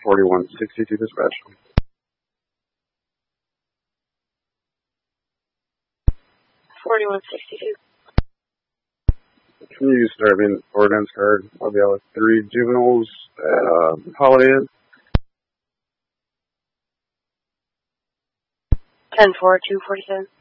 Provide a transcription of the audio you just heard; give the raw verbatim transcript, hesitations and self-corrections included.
forty-one sixty-two dispatch. forty-one sixty-two. Can you use serving ordinance card? I'll be out with three juveniles at uh, Holiday Inn. ten four two forty-seven.